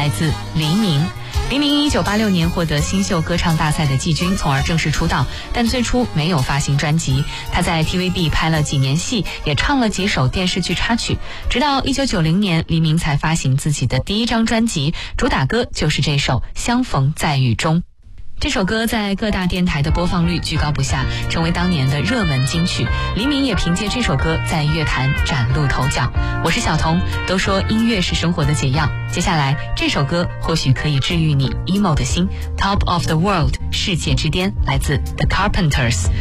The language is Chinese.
来自黎明。黎明1986年获得新秀歌唱大赛的季军，从而正式出道，但最初没有发行专辑。他在 TVB 拍了几年戏，也唱了几首电视剧插曲。直到1990年，黎明才发行自己的第一张专辑，主打歌就是这首《相逢在雨中》。这首歌在各大电台的播放率居高不下，成为当年的热门金曲。黎明也凭借这首歌在乐坛崭露头角。我是小童，都说音乐是生活的解药，接下来这首歌或许可以治愈你 emo 的心。Top of the World 世界之巅，来自 The Carpenters。